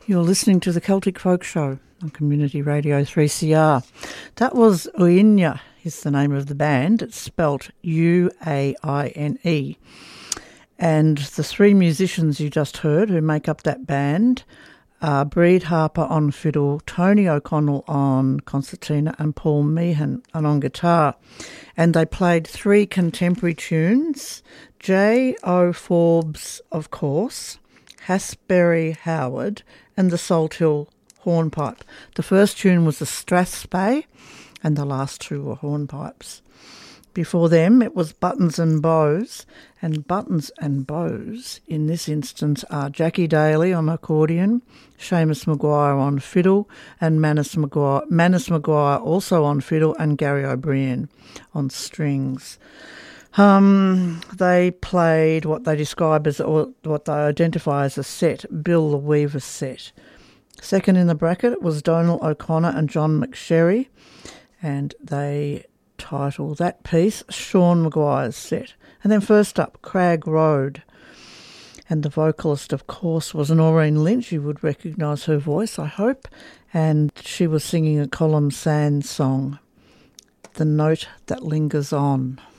You're listening to the Celtic Folk Show on Community Radio 3CR. That was Uine, is the name of the band. It's spelt Uaine. And the three musicians you just heard who make up that band are Breed Harper on fiddle, Tony O'Connell on concertina and Paul Meehan on guitar. And they played three contemporary tunes, J. O. Forbes, of course, Hasbury Howard and the Salthill Hornpipe. The first tune was the Strathspey and the last two were hornpipes. Before them it was Buttons and Bows, and Buttons and Bows in this instance are Jackie Daly on accordion, Seamus Maguire on fiddle and Manus Maguire also on fiddle and Gary O'Brien on strings. They played what they describe as, or what they identify as a set, Bill the Weaver set. Second in the bracket was Donal O'Connor and John McSherry, and they title that piece Sean Maguire's set. And then first up, Crag Road. And the vocalist, of course, was Noreen Lynch. You would recognise her voice, I hope. And she was singing a Colum Sands song, The Note That Lingers On.